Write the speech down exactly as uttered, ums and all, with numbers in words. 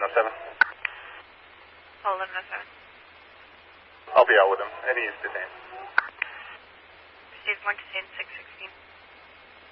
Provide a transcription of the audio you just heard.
oh seven. Call eleven oh seven. I'll be out with him, and he's detained. Received one detained six sixteen.